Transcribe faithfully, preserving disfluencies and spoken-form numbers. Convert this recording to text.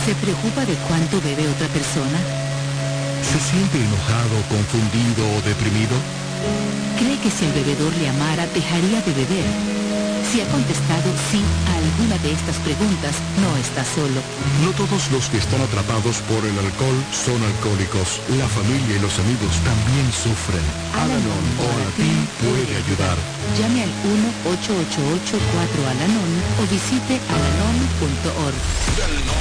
¿Se preocupa de cuánto bebe otra persona? ¿Se siente enojado, confundido o deprimido? ¿Cree que si el bebedor le amara, dejaría de beber? Si ha contestado sí a alguna de estas preguntas, no está solo. No todos los que están atrapados por el alcohol son alcohólicos. La familia y los amigos también sufren. Al-Anon o A-T puede ayudar. Llame al uno ocho ocho ocho cuatro Al-Anon o visite alanon punto org.